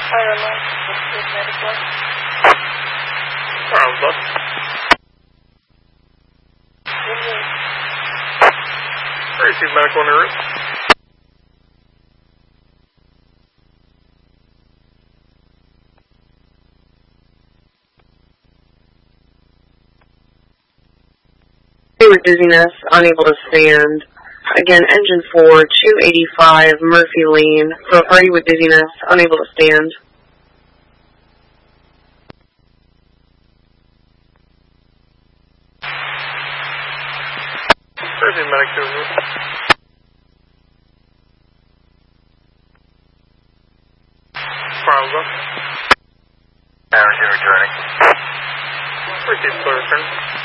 don't know. Medical. Arms up. Receive medical on your route. With dizziness, unable to stand. Again, engine 4, 285 Murphy Lane, for a party with dizziness, unable to stand. Receive medic to the route. Arms up. Aaron, returning. Receive full return.